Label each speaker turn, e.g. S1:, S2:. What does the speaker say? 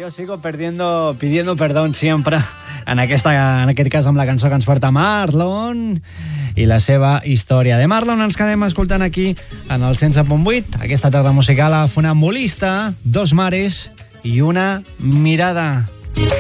S1: Yo sigo pidiendo perdón siempre. En aquest cas amb la cançó que ens porta Marlon i la seva història. De Marlon ens quedem escoltant aquí en el 107.8, aquesta tarda musical a Funambulista, Dos mares i una mirada.